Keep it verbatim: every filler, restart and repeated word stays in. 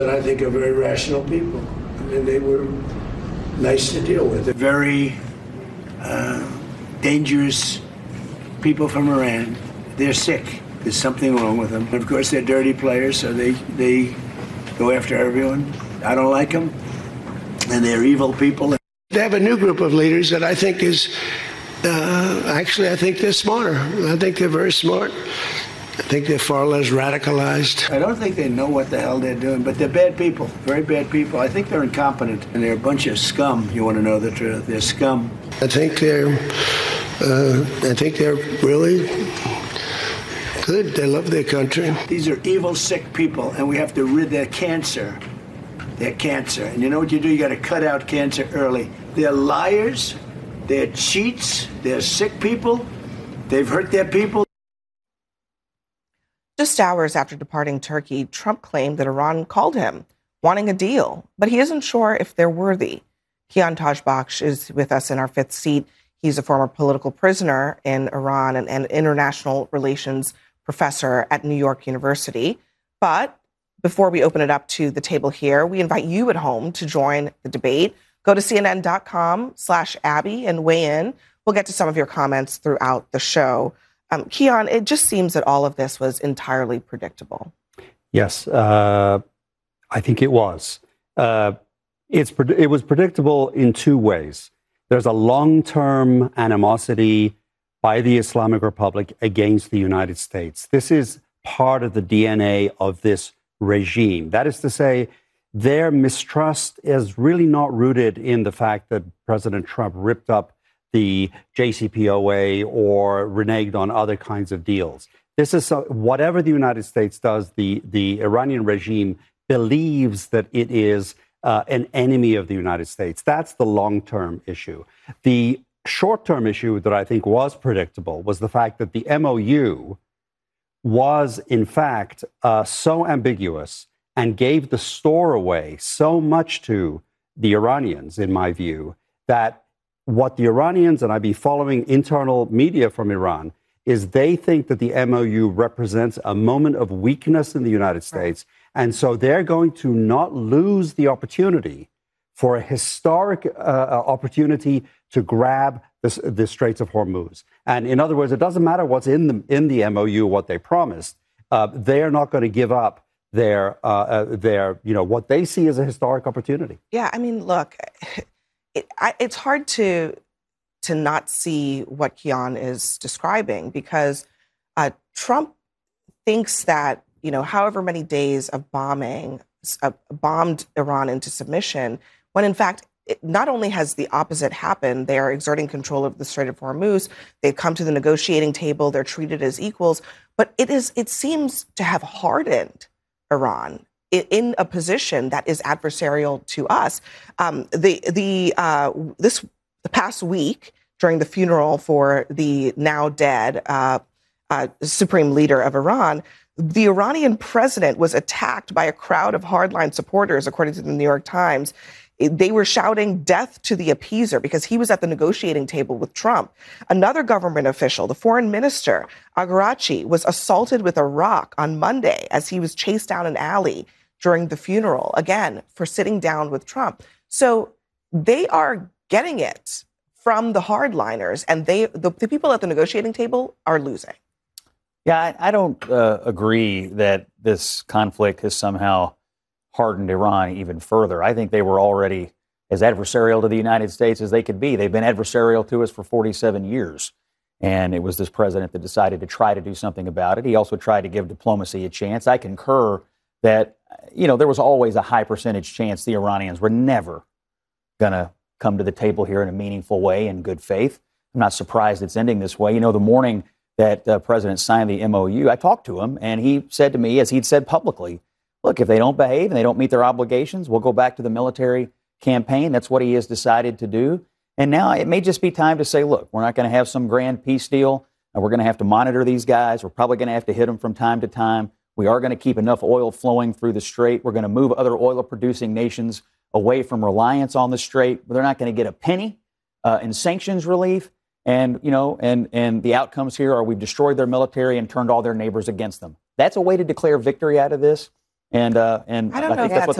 that I think are very rational people. I mean, they were nice to deal with. They're very uh, dangerous people from Iran. They're sick. There's something wrong with them. And of course, they're dirty players, so they, they go after everyone. I don't like them, and they're evil people. They have a new group of leaders that I think is, uh, actually, I think they're smarter. I think they're very smart. I think they're far less radicalized. I don't think they know what the hell they're doing, but they're bad people, very bad people. I think they're incompetent, and they're a bunch of scum. You want to know the truth? They're scum. I think they're, uh, I think they're really good. They love their country. These are evil, sick people, and we have to rid their cancer. They're cancer. And you know what you do? You got to cut out cancer early. They're liars. They're cheats. They're sick people. They've hurt their people. Just hours after departing Turkey, Trump claimed that Iran called him, wanting a deal, but he isn't sure if they're worthy. Kian Tajbakhsh is with us in our fifth seat. He's a former political prisoner in Iran and an international relations professor at New York University. But before we open it up to the table here, we invite you at home to join the debate. Go to cnn.com slash Abby and weigh in. We'll get to some of your comments throughout the show. Um, Kian, it just seems that all of this was entirely predictable. Yes, uh, I think it was. Uh, it's it was predictable in two ways. There's a long-term animosity by the Islamic Republic against the United States. This is part of the D N A of this regime. That is to say, their mistrust is really not rooted in the fact that President Trump ripped up the J C P O A or reneged on other kinds of deals. This is so, whatever the United States does, the, the Iranian regime believes that it is uh, an enemy of the United States. That's the long-term issue. The short-term issue that I think was predictable was the fact that the M O U was, in fact, uh, so ambiguous and gave the store away so much to the Iranians, in my view, that what the Iranians, and I've been following internal media from Iran, is they think that the M O U represents a moment of weakness in the United States. Right. And so they're going to not lose the opportunity for a historic uh, opportunity to grab the, the Straits of Hormuz. And in other words, it doesn't matter what's in the, in the M O U, what they promised. Uh, they're not going to give up their, uh, uh, their, you know, what they see as a historic opportunity. Yeah, I mean, look, it, I, it's hard to to not see what Kian is describing, because uh, Trump thinks that, you know, however many days of bombing uh, bombed Iran into submission, when in fact, it, not only has the opposite happened, they are exerting control of the Strait of Hormuz, they've come to the negotiating table, they're treated as equals, but it is it seems to have hardened Iran in a position that is adversarial to us. Um, the the uh, this the past week, during the funeral for the now dead uh, uh, supreme leader of Iran, the Iranian president was attacked by a crowd of hardline supporters, according to the New York Times. They were shouting death to the appeaser because he was at the negotiating table with Trump. Another government official, the foreign minister, Agarachi, was assaulted with a rock on Monday as he was chased down an alley during the funeral, again, for sitting down with Trump. So they are getting it from the hardliners, and they the, the people at the negotiating table are losing. Yeah, I, I don't uh, agree that this conflict has somehow hardened Iran even further. I think they were already as adversarial to the United States as they could be. They've been adversarial to us for forty-seven years. And it was this president that decided to try to do something about it. He also tried to give diplomacy a chance. I concur that, you know, there was always a high percentage chance the Iranians were never going to come to the table here in a meaningful way in good faith. I'm not surprised it's ending this way. You know, the morning that uh, President signed the M O U, I talked to him, and he said to me, as he'd said publicly, look, if they don't behave and they don't meet their obligations, we'll go back to the military campaign. That's what he has decided to do. And now it may just be time to say, look, we're not going to have some grand peace deal, and we're going to have to monitor these guys. We're probably going to have to hit them from time to time. We are going to keep enough oil flowing through the strait. We're going to move other oil-producing nations away from reliance on the strait. They're not going to get a penny uh, in sanctions relief. And, you know, and, and the outcomes here are we've destroyed their military and turned all their neighbors against them. That's a way to declare victory out of this. And uh, and I don't know think if that's what that's